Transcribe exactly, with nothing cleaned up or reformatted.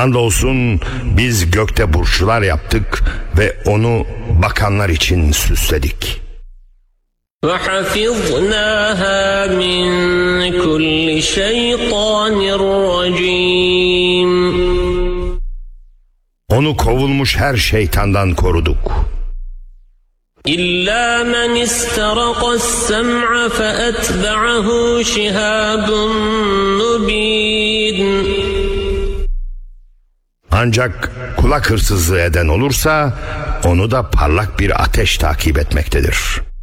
Andolsun biz gökte burçlar yaptık ve onu bakanlar için süsledik. وَحَفِظْنَاهَا مِنْ كُلِّ شَيْطَانٍ رَجِيمٍ. Onu kovulmuş her şeytandan koruduk. إِلَّا مَنِ اسْتَرَقَ السَّمْعَ فَأَتْبَعَهُ شِهَابٌ مُبِينٌ. Ancak kulak hırsızlığı eden olursa onu da parlak bir ateş takip etmektedir.